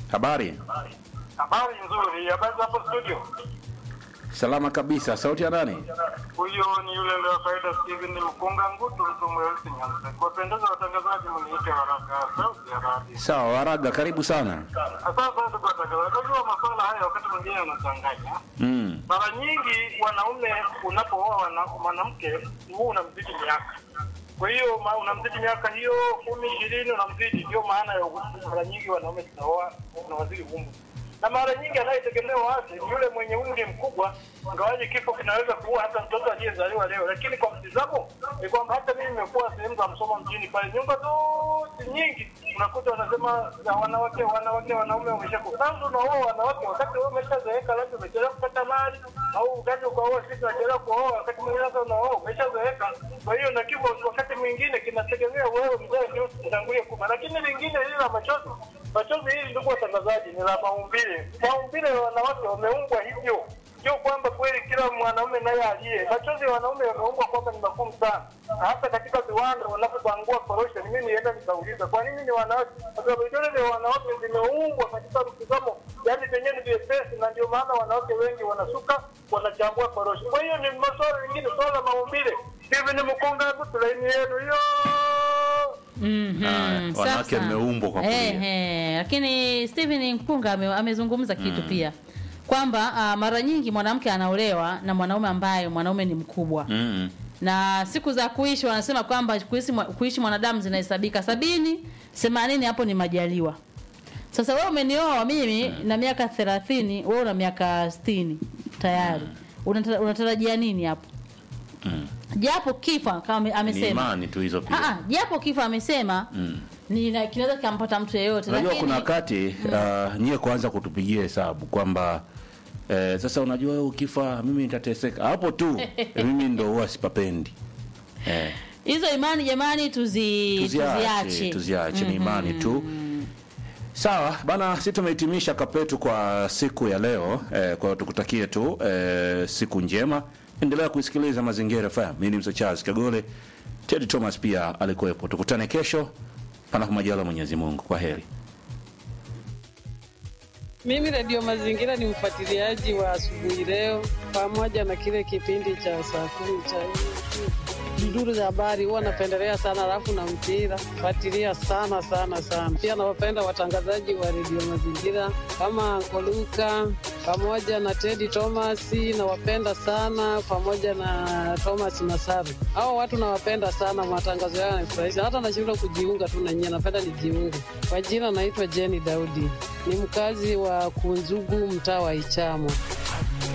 Habari? Habari nzuri, habari hapo studio. Salama kabisa. Sauti ya nani? Huyo ni yule ndio kaida Steven ni mkunga ngutu mtu mweusi Nyanza. Kwa pendeza watangazaji mniite Waraga, sauti ya radio. Sawa, Waraga, karibu sana. Asante ndugu watangazaji. Unajua masuala haya wakati mwingine yanachanganya. Mara nyingi wanaume unapooa mwanamke huwa unamzidi miaka. Kwa hiyo unamzidi miaka hiyo 10, 20 unamzidi, ndio maana ya mara nyingi wanaume tunaoa tunawazidi umri. Na mara nyingi anayetegemewa wapi ni yule mwenye umri mkubwa, ingawaje kifo kinaweza kuua hata mtoto aliyezaliwa leo. Lakini kwa mtizamo ni kwamba hata mimi nimekuwa sehemu za Msoma mjini pale, nyumba zote nyingi unakuta wanasema za wanawake wanaume wameshakufa. Sasa unaoa wanawake wakati wao wameshazeeka, labda umechelewa kupata mali au wakati ukaoa sisi tunachelewa kuoa, wakati mwingine sasa unaoa umeshazeeka. Kwa hiyo na kifo wakati mwingine kinategemea wewe mzee ndio utangulie kufa. Lakini lingine hili la machozi hili ndugu watangazaji ni la maumbile. Maumbile ya wanawake wameumbwa hivyo. Sio kwamba kweli kila mwanaume naye aliye. Machozi ya wanaume wameumbwa kwamba ni magumu sana. Na hata katika viwanda wanapobangua korosho, mimi nienda nikauliza kwa nini ni wanawake? Kwa sababu vidole vya wanawake vimeumbwa katika mtazamo, yaani penyewe ni vyepesi, na ndio maana wanawake wengi wanasuka wanachambua korosho. Kwa hiyo ni masuala mengine, swala la maumbile. Hivi ni mkunga tu laini yenu hiyo. Wanawake wameumbwa kwa kulia. Lakini Steven Mkunga amezungumza kitu pia kwamba mara nyingi mwanamke anaolewa na mwanaume ni mkubwa. Na siku za kuishi wanasema kwamba kuishi mwanadamu zinahesabika 70, 80, hapo ni majaliwa. Sasa wewe umenioa mimi na miaka 30, wewe una miaka 60 tayari. Unatarajia nini hapo? Japo kifa kama amesema. Ni imani tu hizo pia. Japo kifa amesema kinaweza kumpata mtu yeyote. Unajua kuna wakati nyie kuanza kutupigia hesabu kwamba sasa unajua wewe ukifa mimi nitateseka. Hapo tu mimi ndo huwa sipapendi. Hizo imani jamani tuziache. Ni imani tu. Sawa, bana, sisi tumehitimisha kapetu kwa siku ya leo. Kwa tukutakie tu siku njema. Endelea kusikiliza Mazingira FM. Mimi ni Mzee Charles Kagole. Teddy Thomas pia alikuwepo. Tukutane kesho panapo majaliwa Mwenyezi Mungu. Kwaheri. Mimi Radio Mazingira ni mfuatiliaji wa asubuhi leo, pamoja na kile kipindi cha saa 10 cha duduru za habari. Huwa napendelea sana, alafu na mpira fuatilia sana. Pia nawapenda watangazaji wa Radio Mazingira kama Koluka pamoja na Teddy Thomas, nawapenda sana, pamoja na Thomas Masaru. Hao watu nawapenda sana, matangazo yao yanafurahisha. Hata nashinda kujiunga tu na nyinyi, napenda nijiunge. Kwa jina naitwa Jenny Daudi. Ni mkazi wa Kunzugu, mtaa wa Ichamo.